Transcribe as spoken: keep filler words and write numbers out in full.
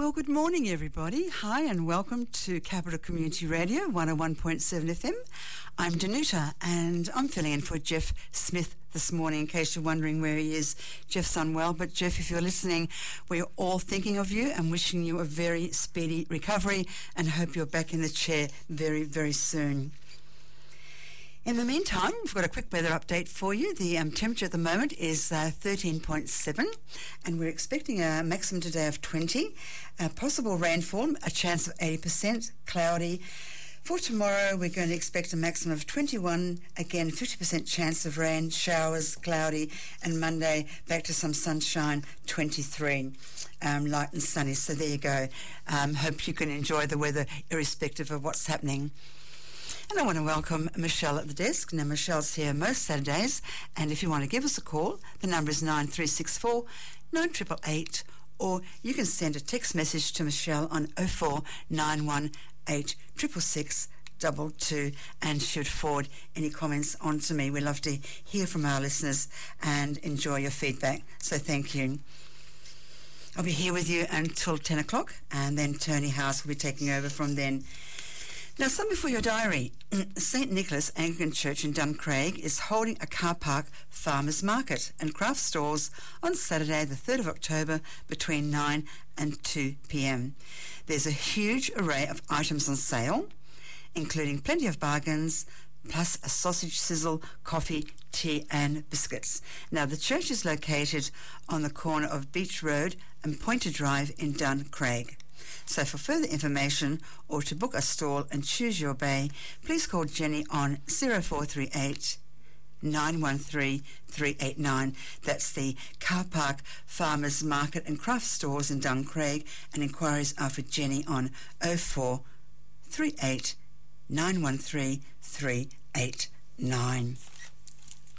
Well, good morning, everybody. Hi, and welcome to Capital Community Radio, one oh one point seven F M. I'm Danuta, and I'm filling in for Jeff Smith this morning, in case you're wondering where he is. Jeff's unwell, but Jeff, if you're listening, we're all thinking of you and wishing you a very speedy recovery, and hope you're back in the chair very, very soon. In the meantime, we've got a quick weather update for you. The um, temperature at the moment is uh, thirteen point seven, and we're expecting a maximum today of twenty. Uh, possible rainfall, a chance of eighty percent, cloudy. For tomorrow, we're going to expect a maximum of twenty-one, again, fifty percent chance of rain, showers, cloudy, and Monday, back to some sunshine, twenty-three, um, light and sunny. So there you go. Um, hope you can enjoy the weather irrespective of what's happening. And I want to welcome Michelle at the desk. Now, Michelle's here most Saturdays, and if you want to give us a call, the number is nine three six four, nine eight eight eight, or you can send a text message to Michelle on oh four nine one eight six six six two two, and should forward any comments on to me. We love to hear from our listeners and enjoy your feedback, so thank you. I'll be here with you until ten o'clock, and then Tony House will be taking over from then. Now, something for your diary. Saint Nicholas Anglican Church in Duncraig is holding a car park farmers market and craft stalls on Saturday the third of October between nine and two p.m. There's a huge array of items on sale, including plenty of bargains, plus a sausage sizzle, coffee, tea and biscuits. Now, the church is located on the corner of Beach Road and Pointer Drive in Duncraig. So for further information or to book a stall and choose your bay, please call Jenny on oh four three eight, nine one three, three eight nine. That's the Car Park Farmers Market and Craft Stores in Duncraig, and inquiries are for Jenny on oh four three eight, nine one three, three eight nine.